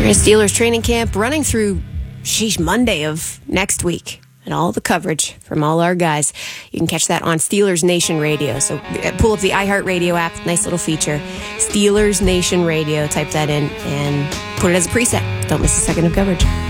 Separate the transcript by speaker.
Speaker 1: Steelers training camp running through Monday of next week. And all the coverage from all our guys. You can catch that on Steelers Nation Radio. So pull up the iHeartRadio app. Nice little feature. Steelers Nation Radio. Type that in and put it as a preset. Don't miss a second of coverage.